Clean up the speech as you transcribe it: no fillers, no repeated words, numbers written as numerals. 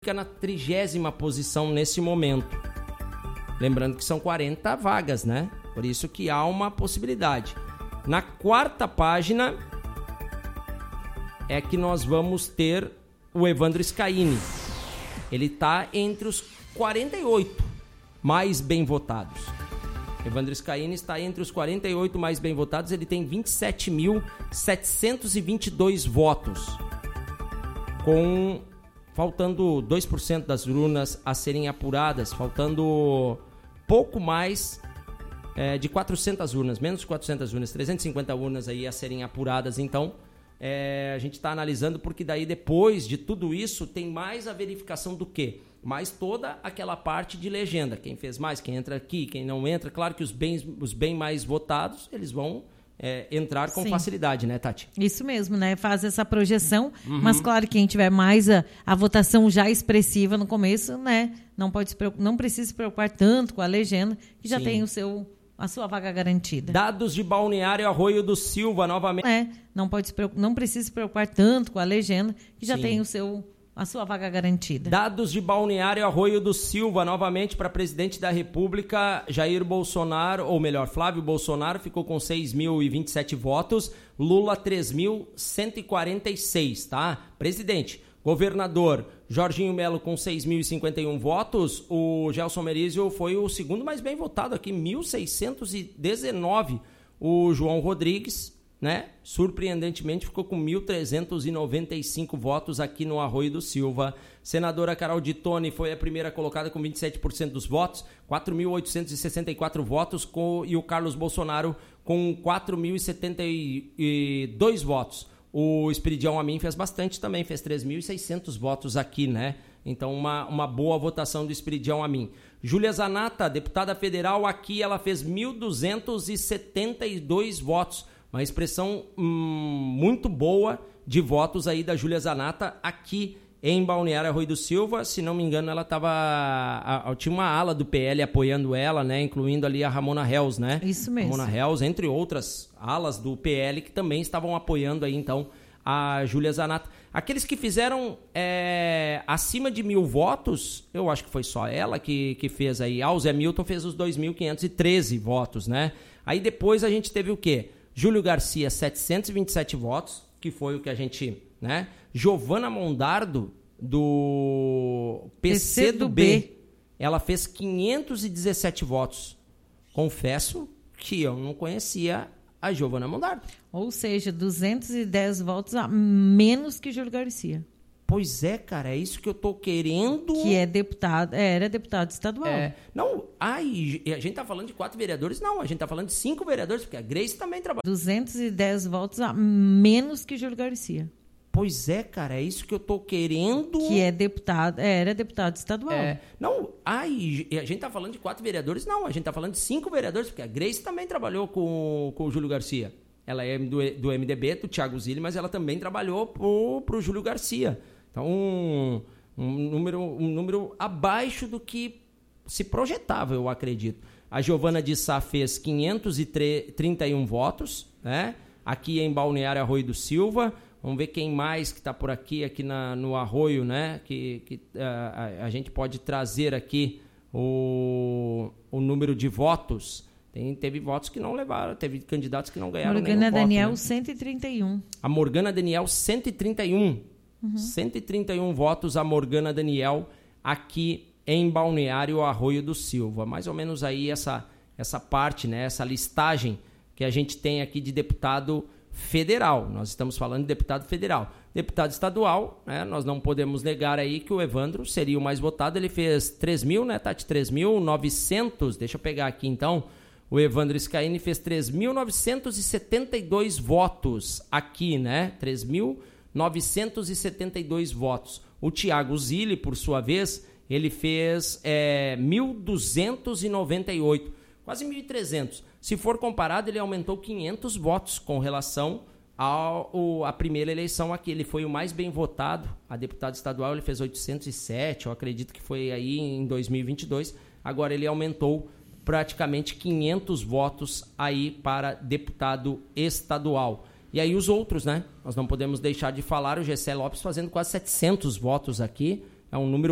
fica na 30ª posição nesse momento. Lembrando que são 40 vagas, né? Por isso que há uma possibilidade. Na 4ª página é que nós vamos ter o Evandro Scaini. Ele está entre os 48 mais bem votados. Evandro Scaini está entre os 48 mais bem votados. Ele tem 27.722 votos. Faltando 2% das urnas a serem apuradas, faltando pouco mais de 400 urnas, menos de 400 urnas, 350 urnas aí a serem apuradas. Então, a gente está analisando porque daí depois de tudo isso tem mais a verificação do quê? Mais toda aquela parte de legenda. Quem fez mais, quem entra aqui, quem não entra. Claro que os bem mais votados, eles vão entrar com facilidade, né, Tati? Isso mesmo, né? Faz essa projeção, mas claro que quem tiver mais a votação já expressiva no começo, né? Não precisa se preocupar tanto com a legenda, que já tem a sua vaga garantida. Dados de Balneário Arroio do Silva, novamente. Não precisa se preocupar tanto com a legenda, que já tem a sua vaga garantida. Dados de Balneário Arroio do Silva, novamente para presidente da República, Jair Bolsonaro, ou melhor, Flávio Bolsonaro, ficou com 6.027 votos, Lula 3.146, tá? Presidente. Governador Jorginho Melo com 6.051 votos, o Gelson Merizio foi o segundo mais bem votado aqui, 1.619. O João Rodrigues, né, surpreendentemente ficou com 1.395 votos aqui no Arroio do Silva. Senadora Carol de Tone foi a primeira colocada com 27% dos votos, 4.864 votos, e o Carlos Bolsonaro com 4.072 votos. O Esperidião Amin fez bastante também, fez 3.600 votos aqui, né? Então, uma boa votação do Esperidião Amin. Júlia Zanata, deputada federal, aqui ela fez 1.272 votos. Uma expressão muito boa de votos aí da Júlia Zanata aqui em Balneário Arroio do Silva. Se não me engano, ela tinha uma ala do PL apoiando ela, né? Incluindo ali a Ramona Hells, né? Isso mesmo. Ramona Hells, entre outras alas do PL que também estavam apoiando aí, então, a Júlia Zanata. Aqueles que fizeram acima de 1.000 votos, eu acho que foi só ela que fez aí. O Zé Milton fez os 2.513 votos, né? Aí depois a gente teve o quê? Júlio Garcia, 727 votos, que foi o que a gente, né? Giovana Mondardo, do PCdoB, ela fez 517 votos. Confesso que eu não conhecia a Giovana Mondardo. Ou seja, 210 votos a menos que Júlio Garcia. Pois é, cara, é isso que eu tô querendo. Que era deputado estadual. Não, a gente tá falando de 4 vereadores, não, a gente tá falando de 5 vereadores, porque a Grace também trabalha. 210 votos a menos que Júlio Garcia. Pois é, cara, é isso que eu tô querendo. Que era deputado estadual. Não, a gente tá falando de 4 vereadores, não, a gente tá falando de 5 vereadores, porque a Grace também trabalhou com o Júlio Garcia. Ela é do MDB, do Thiago Zilli, mas ela também trabalhou pro Júlio Garcia. Então, um número abaixo do que se projetava, eu acredito. A Giovana de Sá fez 531 votos, né? Aqui em Balneário Arroio do Silva. Vamos ver quem mais que está por aqui no Arroio, né? Que a gente pode trazer aqui o número de votos. Teve votos que não levaram, teve candidatos que não ganharam nenhum voto. Morgana Daniel, né? 131. A Morgana Daniel, 131. 131 votos a Morgana Daniel aqui em Balneário Arroio do Silva. Mais ou menos aí essa parte, né? Essa listagem que a gente tem aqui de deputado federal. Nós estamos falando de deputado federal. Deputado estadual, né? Nós não podemos negar aí que o Evandro seria o mais votado. Ele fez 3.000, né, Tati? 3.900. Deixa eu pegar aqui, então. O Evandro Scaini fez 3.972 votos aqui, né? 3.972 votos. O Thiago Zilli, por sua vez, ele fez 1.298. Quase 1.300. Se for comparado, ele aumentou 500 votos com relação à primeira eleição aqui. Ele foi o mais bem votado. A deputado estadual ele fez 807, eu acredito que foi aí em 2022. Agora ele aumentou praticamente 500 votos aí para deputado estadual. E aí os outros, né? Nós não podemos deixar de falar, o Gessé Lopes fazendo quase 700 votos aqui. É um número